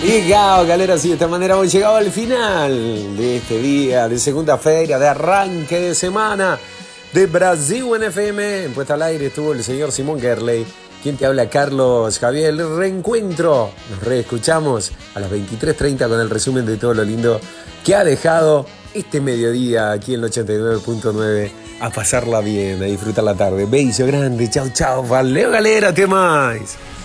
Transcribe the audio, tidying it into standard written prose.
Y cao, galera, así de esta manera hemos llegado al final de este día de segunda-feira, de arranque de semana de Brasil en FM. En puesta al aire estuvo el señor Simón Gerley. Quien te habla, Carlos Javier. El reencuentro, nos reescuchamos a las 23:30 con el resumen de todo lo lindo que ha dejado este mediodía aquí en el 89.9. A pasarla bien, a disfrutar la tarde. Beso grande, chau, chau. Valeu, galera, até mais.